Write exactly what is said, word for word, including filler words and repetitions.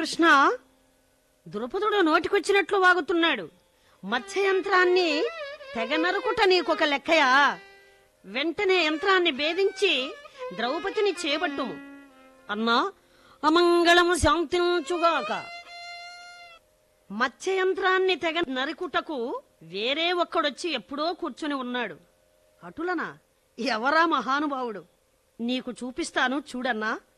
కృష్ణ, ద్రుపదుడు నోటికొచ్చినట్లు వాగుతున్నాడు. మత్స్యయంత్రాన్ని తెగ నరుకుట నీకొక లెక్కయా? వెంటనే యంత్రాన్ని భేదించి ద్రౌపదిని చేపట్టుము. అన్నా, అమంగళము శాంతించుగాక. మత్స్యయంత్రాన్ని తెగ నరుకుటకు వేరే ఒక్కడొచ్చి ఎప్పుడో కూర్చుని ఉన్నాడు. అటులనా? ఎవరా మహానుభావుడు? నీకు చూపిస్తాను చూడన్నా.